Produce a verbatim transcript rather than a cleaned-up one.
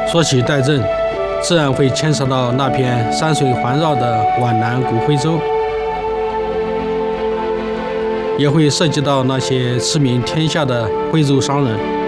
说起代证，自然会牵扯到那片山水环绕的皖南古徽州，也会涉及到那些驰名天下的徽州商人。